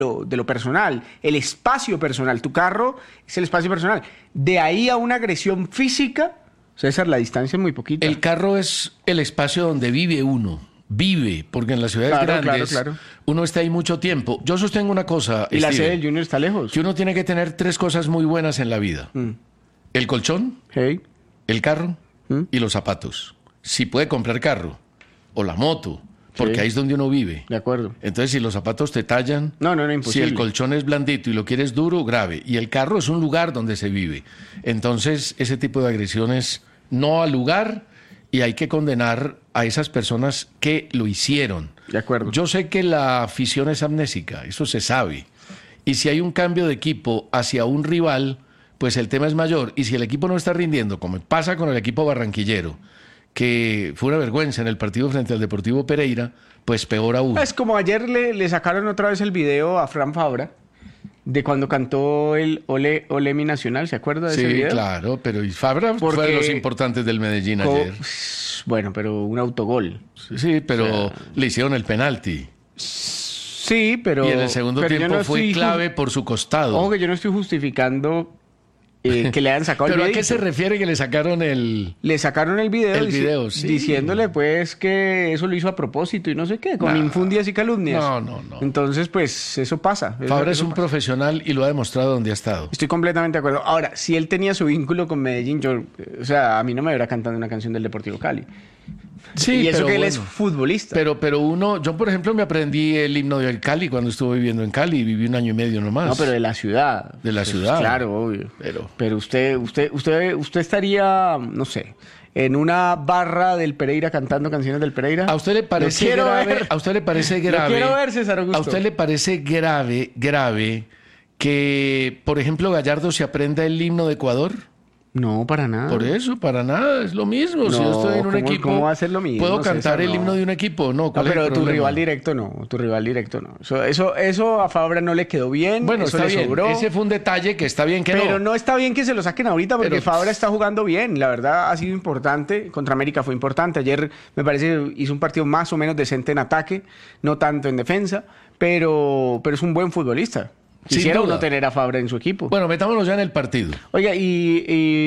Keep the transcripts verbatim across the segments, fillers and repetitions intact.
lo, de lo personal, el espacio personal. Tu carro es el espacio personal. De ahí a una agresión física, César, la distancia es muy poquita. El carro es el espacio donde vive uno. Vive, porque en las ciudades Claro, grandes claro, claro. uno está ahí mucho tiempo. Yo sostengo una cosa, Y la Steven, sede del Junior está lejos. que uno tiene que tener tres cosas muy buenas en la vida. Mm. El colchón, Hey. el carro ¿Mm? y los zapatos. Si puede comprar carro o la moto, porque Sí. ahí es donde uno vive. De acuerdo. Entonces, si los zapatos te tallan, No, no, no, si imposible. el colchón es blandito y lo quieres duro, grave. Y el carro es un lugar donde se vive. Entonces, ese tipo de agresiones no al lugar, y hay que condenar a esas personas que lo hicieron. De acuerdo. Yo sé que la afición es amnésica, eso se sabe. Y si hay un cambio de equipo hacia un rival, pues el tema es mayor. Y si el equipo no está rindiendo, como pasa con el equipo barranquillero, que fue una vergüenza en el partido frente al Deportivo Pereira, pues peor aún. Es como ayer le, le sacaron otra vez el video a Fran Fabra de cuando cantó el Ole, Ole mi Nacional, ¿se acuerda de Sí, ese video? claro, pero y Fabra Porque- fue de los importantes del Medellín Co- ayer. Bueno, pero un autogol. Sí, pero O sea, le hicieron el penalti. Sí, pero... y en el segundo pero yo tiempo no fue estoy ju- clave por su costado. Ojo que yo no estoy justificando eh, que le hayan sacado el ¿Pero a video. qué se refiere que le sacaron el...? Le sacaron el video, El dici- video, sí. diciéndole pues que eso lo hizo a propósito y no sé qué, con Nah. infundias y calumnias. No, no, no. Entonces, pues eso pasa. Eso- Fabra es eso un pasa. profesional y lo ha demostrado donde ha estado. Estoy completamente de acuerdo. Ahora, si él tenía su vínculo con Medellín, yo, eh, o sea, a mí no me verá cantando una canción del Deportivo Cali. Sí, y eso pero que él es bueno. futbolista. Pero, pero uno, yo por ejemplo me aprendí el himno del Cali cuando estuve viviendo en Cali, viví un año y medio nomás. no, pero de la ciudad. De la Pues, ciudad. claro, obvio. Pero- Pero usted, usted, usted, usted estaría, no sé, en una barra del Pereira cantando canciones del Pereira. ¿A usted le parece Lo quiero grave? ver. ¿A usted le parece Lo grave? quiero ver, César Augusto. ¿A usted le parece grave, grave que, por ejemplo, Gallardo se aprenda el himno de Ecuador? No, para nada. Por eso, para nada, es lo mismo. si yo No, estoy en un ¿cómo- equipo, cómo va a ser lo mismo, ¿puedo cantar César? el No. himno de un equipo? No, No, ¿cuál es el pero tu problema? rival directo no, tu rival directo no. Eso, eso, eso a Fabra no le quedó bien, Bueno, eso está le bien. sobró. Ese fue un detalle que está bien que Pero no. no está bien que se lo saquen ahorita porque Pero- Fabra está jugando bien. La verdad ha sido importante. Contra América fue importante. Ayer me parece que hizo un partido más o menos decente en ataque, no tanto en defensa, pero, pero es un buen futbolista. Sin Quisiera duda. uno tener a Fabra en su equipo. Bueno, metámonos ya en el partido. Oiga, y,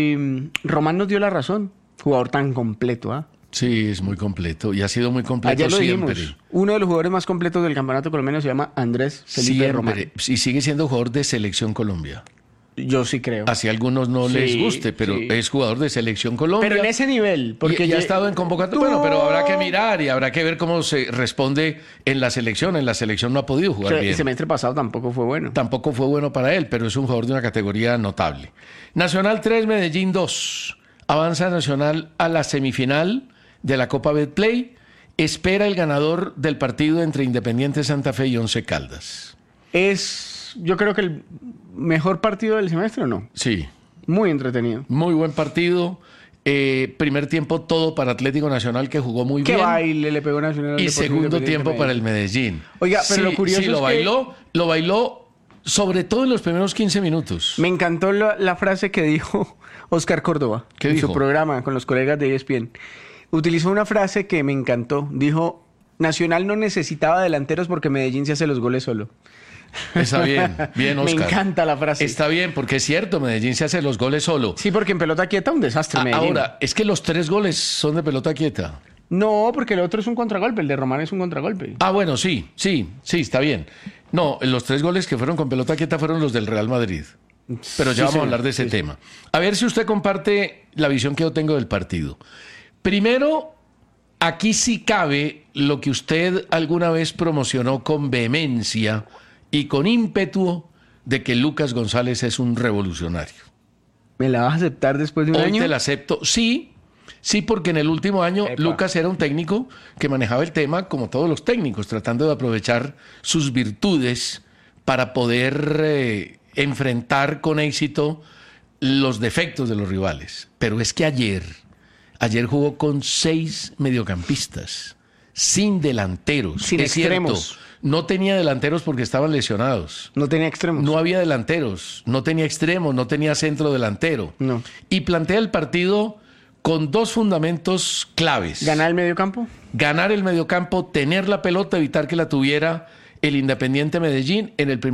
y Román nos dio la razón. Jugador tan completo, ¿ah? Sí, es muy completo y ha sido muy completo Ayer lo siempre. dijimos. Uno de los jugadores más completos del campeonato colombiano se llama Andrés Felipe Román. Siempre. Y sigue siendo jugador de Selección Colombia. Yo sí creo. Así a algunos no Sí, les guste, pero sí. es jugador de Selección Colombia. Pero en ese nivel, porque Porque ya ha ya- estado en convocatoria. Bueno, pero habrá que mirar y habrá que ver cómo se responde en la selección. En la selección no ha podido O jugar sea, bien. el semestre pasado tampoco fue bueno. Tampoco fue bueno para él, pero es un jugador de una categoría notable. Nacional tres, Medellín dos. Avanza Nacional a la semifinal de la Copa Betplay. Espera el ganador del partido entre Independiente Santa Fe y Once Caldas. Es, yo creo que el mejor partido del semestre, ¿o no? Sí, Muy entretenido. muy buen partido. Eh, primer tiempo todo para Atlético Nacional, que jugó muy Qué bien. baile le pegó Nacional al Y Deportivo segundo Independiente tiempo Medellín. para el Medellín. Oiga, pero Sí, lo curioso sí, lo es que- bailó, lo bailó sobre todo en los primeros quince minutos. Me encantó la, la frase que dijo Oscar Córdoba ¿Qué en dijo? su programa con los colegas de E S P N. Utilizó una frase que me encantó. Dijo, Nacional no necesitaba delanteros porque Medellín se hace los goles solo. Está bien, bien, Oscar. Me encanta la frase. Está bien, porque es cierto, Medellín se hace los goles solo. Sí, porque en pelota quieta un desastre A- Medellín. Ahora, es que los tres goles son de pelota quieta. No, porque el otro es un contragolpe. El de Román es un contragolpe. Ah, bueno, sí, sí, sí, está bien. No, los tres goles que fueron con pelota quieta fueron los del Real Madrid. Pero ya Sí, vamos señor. a hablar de ese Sí, sí. tema. A ver si usted comparte la visión que yo tengo del partido. Primero, aquí sí cabe lo que usted alguna vez promocionó con vehemencia y con ímpetu de que Lucas González es un revolucionario. ¿Me la vas a aceptar después de un Hoy año? te la acepto. Sí, sí, porque en el último año Epa. Lucas era un técnico que manejaba el tema como todos los técnicos, tratando de aprovechar sus virtudes para poder eh, enfrentar con éxito los defectos de los rivales. Pero es que ayer, ayer jugó con seis mediocampistas, sin delanteros. Sin Es cierto, extremos. no tenía delanteros porque estaban lesionados. No tenía extremos. No había delanteros, no tenía extremos, no tenía centro delantero. No. Y plantea el partido con dos fundamentos claves. ¿Ganar el medio campo? Ganar el mediocampo, tener la pelota, evitar que la tuviera el Independiente Medellín en el primer